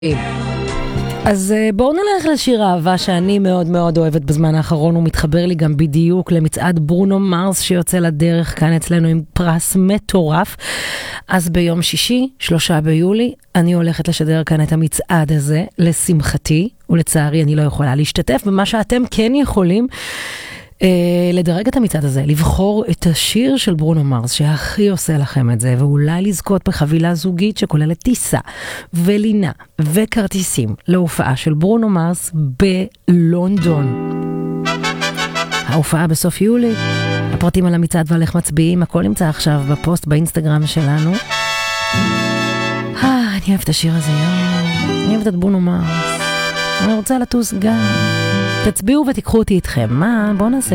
אז בואו נלך לשיר אהבה שאני מאוד מאוד אוהבת בזמן האחרון, הוא מתחבר לי גם בדיוק למצעד ברונו מרס שיוצא לדרך כאן אצלנו עם פרס מטורף. אז ביום שישי, 3 ביולי, אני הולכת לשדר כאן את המצעד הזה, לשמחתי, ולצערי אני לא יכולה להשתתף, במה שאתם כן יכולים לדרג את המצעד הזה, לבחור את השיר של ברונו מרס שהכי עושה לכם את זה, ואולי לזכות בחבילה זוגית שכוללת טיסה ולינה וכרטיסים להופעה של ברונו מרס בלונדון. ההופעה בסוף יולי, הפרטים על המצעד ועל איך מצביעים, הכל נמצא עכשיו בפוסט באינסטגרם שלנו. אני אוהבת את השיר הזה, אני אוהבת את ברונו מרס, אני רוצה לטוס גם. תצביעו ותיקחו אותי איתכם. בואו נעשה